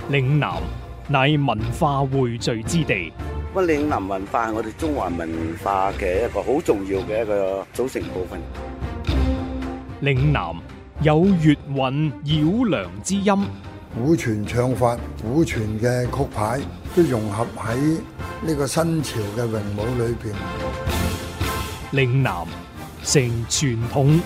嶺南乃文化匯聚之地。 嶺南文化係我哋中華文化嘅一個好重要嘅一個組成部分。 嶺南有粵韻繞梁之音， 古傳唱法、古傳嘅曲牌都融合喺呢個新潮嘅詠舞裏邊。 嶺南承傳統